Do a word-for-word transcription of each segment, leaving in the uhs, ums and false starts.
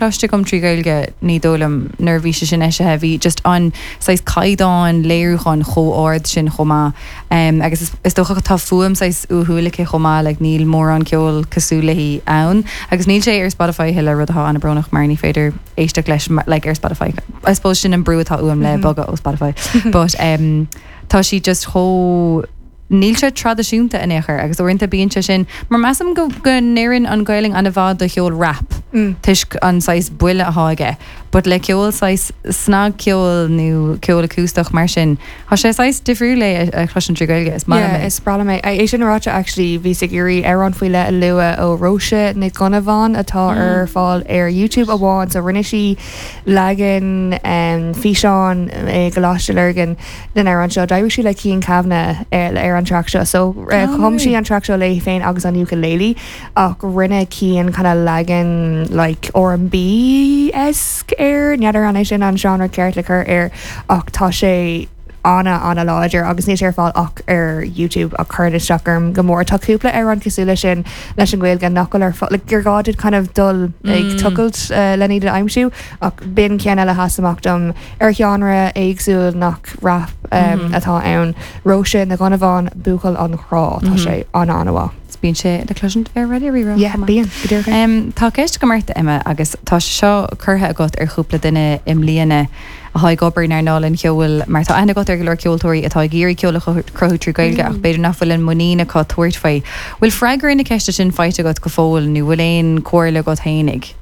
Láiste gom trí gailge ní dólam nervhí sin eise heavy just an sais caidáin léirúchan cho áard sin chomá um, agus is, is dócha tá fuam sais uhuailike chomá le like, níl mór an ceol cosúlahí ann agus níl sé ar Spotify heile rudá an bronach mar ní féidir éiste leis like, ar Spotify I suppose sin an brútá uam le boga ó Spotify but um, tá si just cho níl sé tradiisiúnta in éair agus orintanta bíonn sin mar meam go go néann an gailing an bhád do cheol rap mm. tuis an sais buile a háige but le ceol sais snag ceol nó ceol acústach mar sin há sé sais difriú le a chluan trí gailge is yeah, is brala mé é sin ráte actually bhí sig irí ar an foiile a lua ó Róise na Gonaván atá mm. ar fáil ar YouTube a bháin so rinne si legan um, fiáin é goláiste legan den ar an seo dair si le cíon cabhna ar, ar an track seo so uh, oh, chum si an track seo le féin agus an ukulele ach rinne cíon kind of legan like R and B-esque ar neadidir an é sin an genre ceirtlacha ar ach tá sé anna anna láidir agus níos ar fáil ach ar YouTube a chuirteacharm go mór táúpla ar an cosúla sin leis an ghfuil gan nachil ar fáil gur gáid kind of dul ag mm. tucailt uh, le níad aimimsú ach bin ceanna le hasamachtam ar cheanra éagsúil nach rap um, mm-hmm. atá ann Róise na Gonaván buchail an chrá tá mm-hmm. sé an anhá. Bíon sé de cluint ar ready ri yeah, bíon um, Tá ceist go marta imime agus tá seo chutha agat ar chúpla duine im líana a haid gobar ar nálinn ceúil mar tá ana got ar go leir ceoltóirí atá géirí ceola crothú gailge ach beidir nachfuilin muína cá tuairt fé bhfuil freigur ina ceiste sin feite go go fóil nó bhfuil éon cuairla go tainig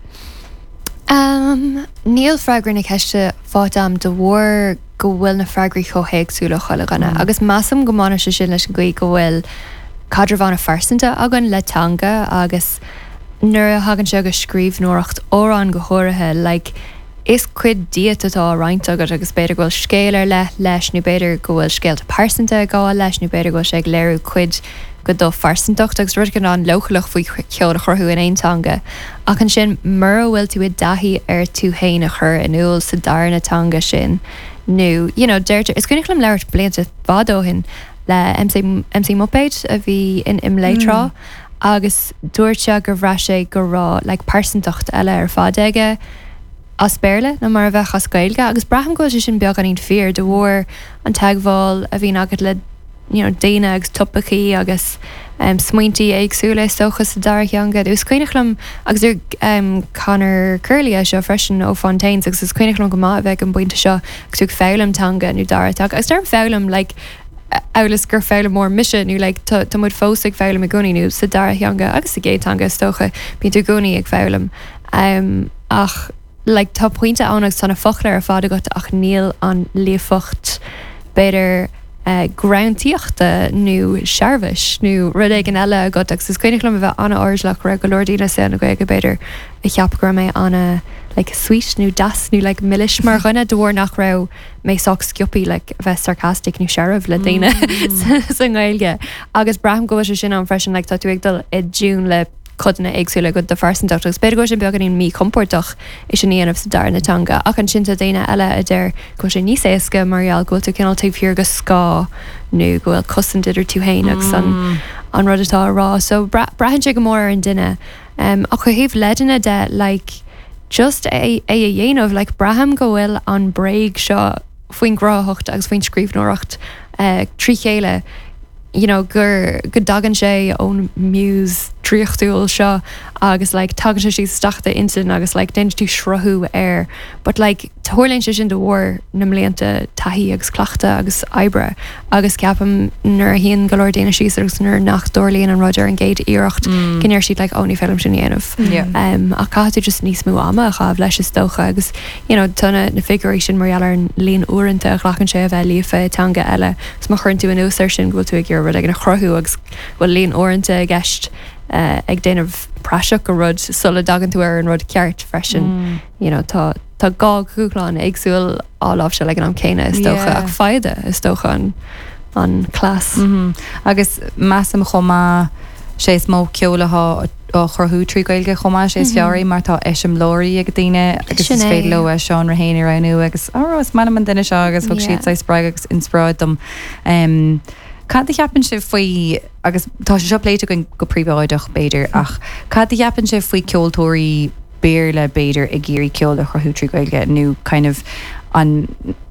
um, Níl freigur na ceiste fátam do bhór go bhfuil na freigraí chohéagsúla chola ganna mm. agus massam go mána se sin leis an gaí go bhfuil cadrabhána farsanta agan letanga agus nuair a hagann se go scríb nóracht órán go háirithe like is cuid diaat atá roiint agad agus beidir gohfuil scéalar le leis nó beidir go bhfuil scéalta farsanta gá leis nó beidir gohfuil sé léirú cuid go dó farsantacht agus ruir gan an lochalach faoi ceol a chorthú in aontanga ach an sin mar bhfuil tú i dahí ar tú héin a chur in úil sa darnatanga sin nó you know deirte is cuinig lim leirt blianta bádóhin le M C, M C Moped a bhí in im leitrá mm. agus dúirte go bhra sé go rá like persantacht eile ar fádeige as béirle na mar a bheith as gailge agus braham go sin beag an íon fear de bhór an teagháil a bhín agad le you know, déine agus tupachaí agus um, smuintí agsúla sochas sa dar cheanga ús cuiinechlam agus ur um, Conor Curley a seo freisin ó Fontaines agus is cuiinechlam go má bheith an buinte seo agus tú fálamtanga nó daratach agus dar fálam like álas gur féile mór mise nu like tá mud fósaigh féile a gúnaí nu sa dar cheanga agus sa gétanga stocha bíon tú gúnaí ag félam um, ach like tá pointe annach sanna fochla ar fád agat ach níl an léfocht beidir Uh, groundtíochta nó searbhis nó rud ag an eile agat agus is cuiinechlam a bheith anna áirlach ra go Lordína sé na go go beidir a cheapgur mé anna like sweet nó das nó like milliis mar chuna dúir nach ra mé soach sciupi like bheith sarcastic nó searbh le daine mm. san gailge agus braham go sin an freisin like tá tú ag dul i dún le codna agsúla go de farsantacht agus beidir go sin beag an mí comportach is sin íanamh sa darnatanga ach an sinta daine eile a d go sé níos éasca marall goil tú cinál taobh fiúr go scá nó gohfuil cosan idir tú héin agus an an rud atá rá so bra, brahann sé go mór an duine um, ach chu híomh ledanna de like just é é a dhéanamh like braham go bhfuil an breig seo faoin gráthcht agus faoin scríbhnóireacht uh, trí chéile you know gur go dagan sé ón muse tríochtúil seo agus like tagan sé sí stachta intin agus like den tú srothú air but like thuirlinn sé sin do bhór na mléanta taí agus clachta agus ebre agus ceapam nuair híon go leir déana síos agus nuair nach dúirlíonn an Roger an géad iirecht mm. cinear siad like óní fellm sin dhéanamh yeah. um, a cáú just níos mú ama a chaamh leis is dócha agus you know tunna na figurí sin marall an líon uanta a chhlachan sé a bheith lífa tanga eile s má chuann tú an úsir sin go tú ag gur rud ag na chrothú agus bhfuil líon uanta a gceist Uh, ag déanamh praseach go rud sulla dagan tú ar an rud ceart freisin mm. you know, tá tá gá cúláán agsúil áláh se le an am céine is tócha yeah. ach faide is tócha an, an clás mm-hmm. agus meam chomá sé mó ceolatá ó chorthú trí gailge chomá sé fearí mar tá eisiom lóirí ag daine agus is féad le seán rahéine ranú agus ás man man duine seo agus thug siad sa sppraig agus inspráidm um, Cad a cheapan si faoi agus tá se seo pléite go go príomháideach beidir ach cad a cheapan si faoi ceoltóirí béle beidir i ggéirí ceol a chu trí gailge nó kind of an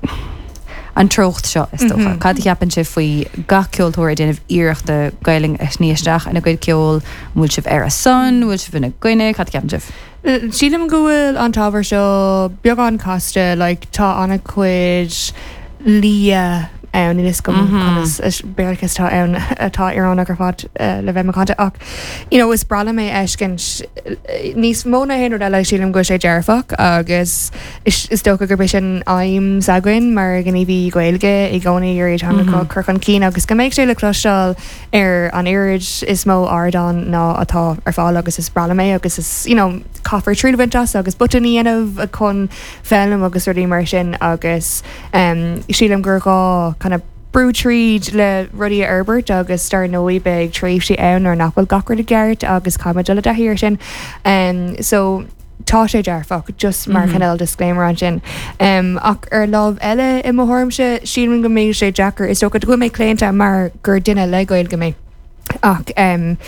an trocht seo is stocha. Cad ceapan si faoi ga ceoltóir déanamh iireachta gailing níosteach ina goid ceol bhfuil sibh ar a son, bhfuil sibh ina gcuine, cad ceapan sibh. Sílam gohfuil an tábhar seo beag an casta like tá anna cuid lia ann is gom bearchas tá ann atá ar an agur fád le bheith macánta ach you know is brala mé eiscin níos móna hen or eile sílam go sé dearfach agus is dócha gur béis sin aim saghain mar gan bhí goilge i gcónaí ar iad chuch an cí agus go méid sé le closisteáil ar an irid is mó ardán ná atá ar fáil agus is brala mé agus is you know caafar tríhaintas agus butaní anamh a chun fellm agus ruí mar sin agus sílam gur gá kind of brú tríd le rudí Herbert agus star nóí beag tríomh si ann ar nachfuil gachar de geart agus caiimeile a hir sin um, so tá sé dearfach just mar canal disclaimer an sin um, ach ar láh eile i mthormse sílan go méid sé Jackar is so go go méid cléanta mar gur duine legail go méid ach um,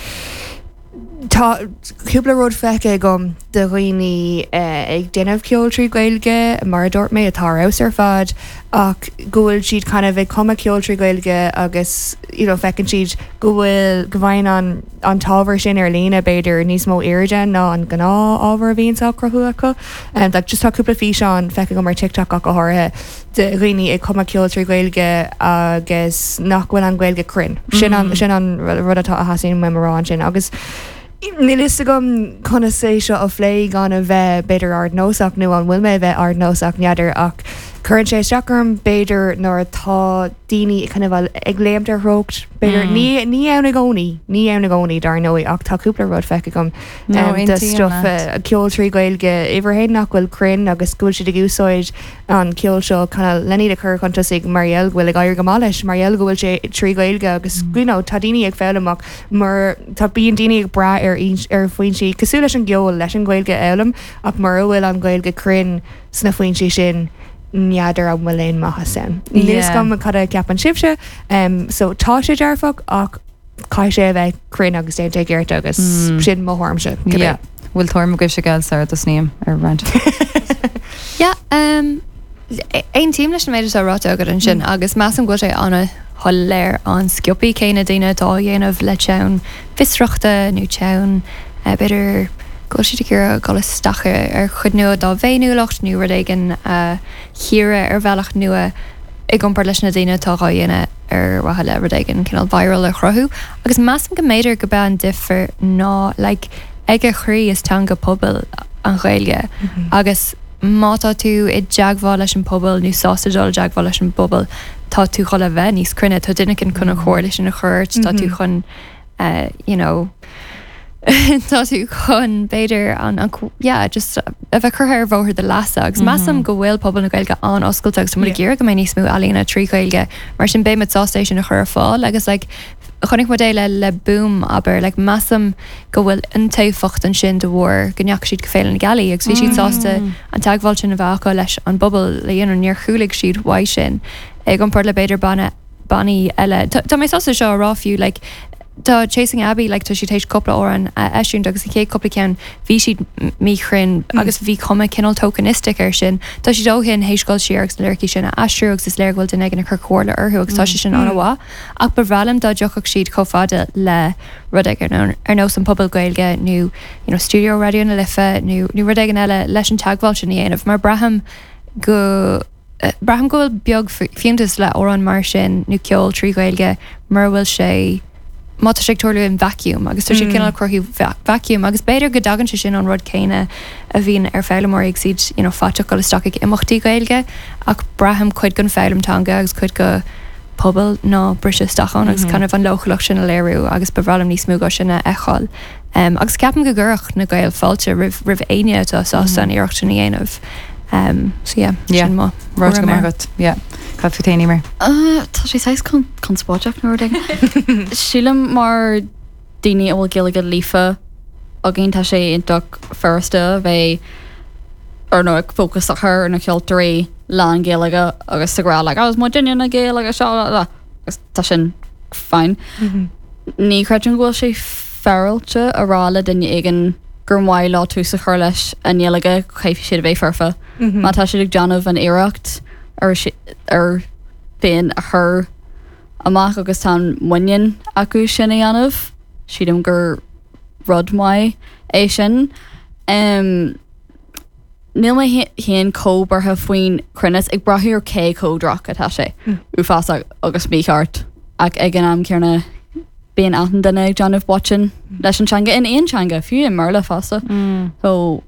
Tá cúpla ród feice gom de roioine ag déanamh ceol trí gailge mar dúirt mé atá aus ar fad ach gohfuil siad chuna bheith cuma ceol trí gailge agus fecinn siad gohfuil go bhhain an an tábhar sin ar lína beidir níos mó éidean ná an gná ábhar a bhíon sa crothú acu and like just tá cúpla fí seán feice go mar TikTok ach go háirithe de roioine ag cuma ceol trí gailge agus nachhfuil an gailge crin sin an sin an rud atá a hasín me marrán sin agus Ní lista gom chuna sé seo a phlé gan a bheith beidir ard nóach nó an bhfuil mé bheith ard nóach neadidir ach chuann sé seachar beidir nóir tá daoine chuna bhil ag léamtar rócht beidir ní ní anna gcónaí ní anna gcónaí dar nóí ach táúpla rud feice gom stuff ceol trí gailge ihhéad nach bhfuil crin agus gúil si de gúsáid an ceol seo chuna lení a chur chunta sig Mariel bhfuil ag gaiir go máis Mariel gohfuil sé trí gailge agus gúná tá daoine ag félamach mar tá bíon daoine ag bra ar ar faoin si cosú leis an geol leis an gailge elam ach mar bhfuil an gailge crin sna faoin si sin neadidir an bhfuilén maithe sin. Níos gom cad a ceapan sibse so tá sé dearfach ach cai sé bheith crin agus é ag ggéirt agus sin mthormse. Bhfuil tuairm goibh se gail sa a sníam ar rant. Ja, ein tíim leis méidir a ráta agad an sin agus meas an go sé anna hol léir an sciopí céine daine dá dhéanamh le teann fisreachta nó teann beidir go si gur go stacha ar chud nua dá bhéú locht nu rud igen chiire ar bhealach nua i gompar leis na daine tá dhéine ar wathe le rud igen cinál viral a chrothú agus meas go méidir go be an difer ná le ag a chrí is tan go pobl an ghailge agus mátá tú i deagháil leis an pobl nó sástadáil deagháil leis an pobl tá tú chola bheith níos crunne tá duine cin chuna chóir leis na chuirt tá tú chun you know tá tú chun beidir an yeah just a bheith chuthir bhóthir de lasa agus measam go bhfuil pobl na gailge an oscailteach mu ggéir go mé níos mú alína trí gailge mar sin bé mit sástation na chur fáil agus like chonig modéile le boom aber like massam go bhfuil an taofacht an sin de bhór gneach siad go féile na galí agus bhí siad sásta an teagháil sin a bhacha leis an bobbal le dhéanú níor chuúlaigh siad wa sin ag an por le beidir banna baní eile Tá mé sásta seo ráfiú like Tá Chasing Abby like tá si tééis coppla óran eisiún agus cé coppla cean bhí siad mí chrinn agus bhí cuma cinál tokenistic ar sin Tá si dóhin héisgáil siargus na lircí sin a asú agus is léirhil den ag na chu cuala orthú agus tá sin anhá ach ba bhrálam dá deochaach siad chofáda le rud ag ar nó an pobl gailge nó studio radio na lifa nó rud ag an eile leis an teagháil sin dhéanamh mar braham go braham gohfuil beag fiúntas le órán mar sin nó ceol trí gailge mar bhfuil sé má sé tuairú in vacuum agus tu sé cinál crothú vacuum agus beidir go dagan se sin an rud céine a bhíon ar féilemór ag siad you know, fáte go stocha imachtaí gailge ach braham chuid gon féilimtanga agus chuid go pobl ná brise stachan agus chuna an lochalach sin a léirú agus bhrálam níos smúga sinna eáil um, agus ceapan go ggurach na gail fáilte rih rih aine atá san iireachta na dhéanamh um, so yeah, yeah. sin má Ráte margat yeah. Cafutéine mar Tá sé seis chun spáteach nó Sílam mar daine bhfuil giige lífa a gén tá sé intach firsta bheith ar nó ag fócus a chur na ceoltarí lán géalaige agus sará le agus má duine na géala agus seo agus tá sin fáin. Ní creidún ghfuil sé ferailte arála duine igen gur mhaid lá tú sa chuir leis a níalaige chéifh siad a bheith farfa. Má tá siad ag Janmh an éireacht ar ar féin a chur amach agus tá muin acu sin a anmh siadm gur rud mai é sin. Um, Níl mé híon cóbartha faoin crunas ag brathúr cé códrach atá sé ú fás agus míart ag ag an am cearna bíon atan duna ag Janmh watchin leis an teanga in aontanga fiú in mar le fasa. So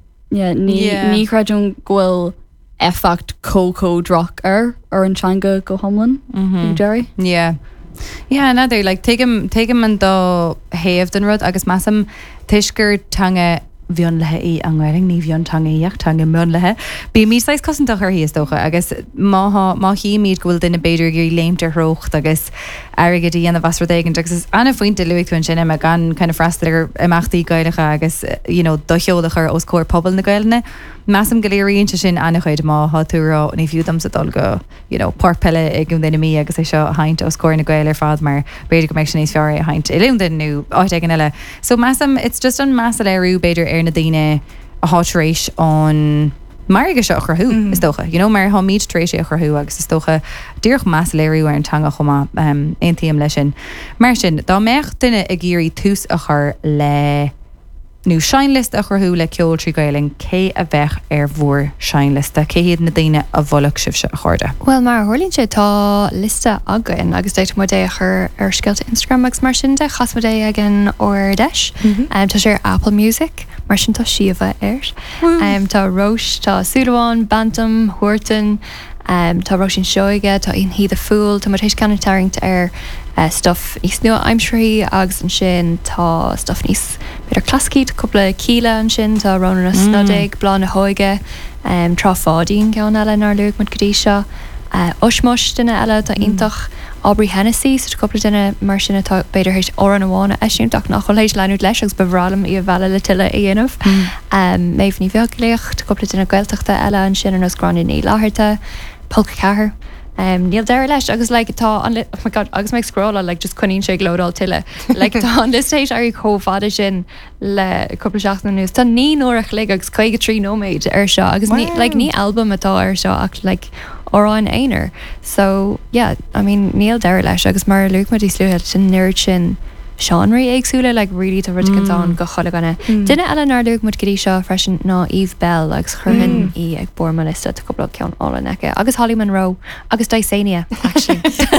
ní creidún ghfuil effact cócódrach ar ar an teanga go homlan Jerry? Yeah. Yeah, another like take him take him an do héamh den rud agus massam tuisgur tanga bhíon lethe í an ghailing ní bhíon tanga íocht tanga mún lethe. Bí mí sais cosanta chuir híos dócha agus má má hí míad ghfuil duine beidir gur léimte rocht agus airgadí an a bhasra dégan agus is anna fointe luigh tún sin me gan kind of freistal imachtaí gaiilecha agus you know do cheolachar os cóir pobl na gailne. Massam goléiríonn sin anna chuid má háúrá ní fiúdam sa dul go you know porpelle ag gún duine mí agus é seo haint os cóir na gaile fád mar beidir go méid sin níos fear a haint i leon duine áit ag an eile. So massam it's just an massa léirú beidir ar na daine a hátaréis an marige seo churthú is dócha. You know mar há míid trééis sé a churthú agus is dócha dúrch más léirú ar an tanga chumá um, aontaíam lei sin. Mar sin dá méach duine ag géirí tús a chur le nú seinlist a churthú le ceol trí gailing cé a bheith ar bhór seinlista cé héad na daine a bholach sibse a chuirde. Well mar thuirlíonn sé tá lista agan agus déit mu é chur ar sciilta Instagram agus mar sin de chas mu é agin ó deis. Tá sé Apple Music mar sin tá siomh air. Um, tá Roche, tá Súlaháin, Bantam, Horton, um, tá Roche sin seoige, tá on híad a fúil, tá mar tééis cantaringt ar uh, stuff níos nua aimimsrií agus an sin tá stuff níos beidir clascií coppla cíle an sin tá Ronan na snodig, blá na hóige, um, trá fádín ceann eile nar luúg mud godí seo. Uh, Osmos duine eile tá intach Aubrey Hennessy, so coppla duine mar sinna tá beidir hééis ó an bhána eisiúnach nach choléis leanú leis agus bhrálam í a bhela le tuile i dhéanamh. Um, méh ní bheagléocht coppla duine gailteachta eile an sin an osránin í láthirta, polca cethir. Um, níl deir leis agus like, tá an li- oh my God, agus meid scrolla like, just chunín sé glódal tuile. Like, tá an listéis ar cófada sin le coppla seach na nús. Tá ní nóach le agus chuige trí nóméid ar seo agus wow. ní, like, ní album atá ar seo ach like, orán éonar. So, yeah, I mean, níl deir leis agus mar luúg mar dí slúthe sin nerd sin genre éagsúla like really tá rud an go chola ganna. Duine eile nar luúg mud godí seo freisin ná Eve Bell agus churhin í ag borma lista tá coppla ceann ála neice agus Holly Monroe agus Daisania actually.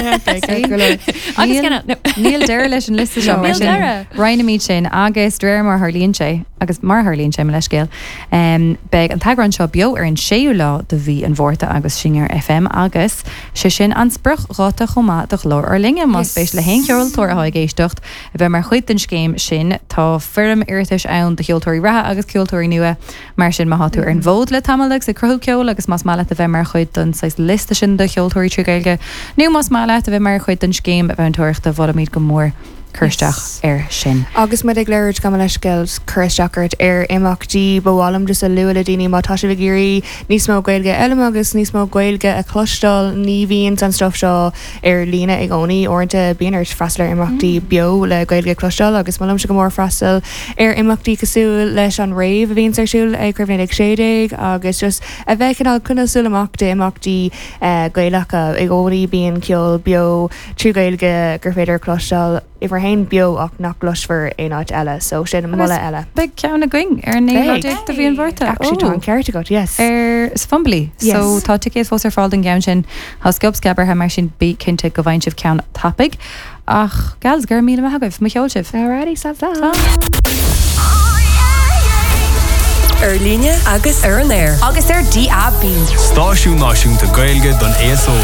Níl deir leis an lista seo mar sin Ryan míid sin agus dréir mar Harlíonn sé agus mar Harlíonn sé me leis céal. Um, Beg an tagran seo bio ar an séú lá do bhí an bhórta agus singar F M agus sé sin an spruch ráta chomá do chlór ar linge má spéis le hen ceol tuairtha géistecht a bheith mar chuid den scéim sin tá firm irtas ann de cheoltóirí ratha agus ceoltóirí nua mar sin má háú ar an bhód le tamalaach sa cruthú ceol agus más mála a bheith mar chuid den seis lista sin de cheoltóirí trígailge. Nu más mála a bheith mar chuid den scéim a bheith an tuairta bhla míad go mór chuisteach ar sin. Agus mu ag léir go leis gills chuisteachart ar imachtí bhhálam just a luúla daoine má tá sé le géirí níos mó gailge eile agus níos mó gailge a clostal ní bhíon an stuff seo ar lína ag gcónaí orintanta bíonar freistal ar imachtí bio le gailge clostal agus málam se go mór freistal ar imachtí cosú leis an réomh a bhíon arsúil ag cribhna ag séideigh agus just a bheith cinál chunasúil amachta imachtí gailecha ag gcónaí bíon ceol bio trí gailge gur féidir clostal if we're hain bio ach nach glusfer é áit eile so sé mulle eile. Big ceanna going ar né de bhíon bhórta. Actually tá an ceirte go, yes. Ar is fumbly. So tá tickets fós ar fáil den gceann sin há scob scabar ha mar sin bí cinnte go bhain sibh ceann tapig ach gals gur míle hagah mo cheol sibh. Alrighty, sa sa. Ar líne agus ar an air agus ar D A B. Stáisiú náisiúnta Gaeilge don A S O.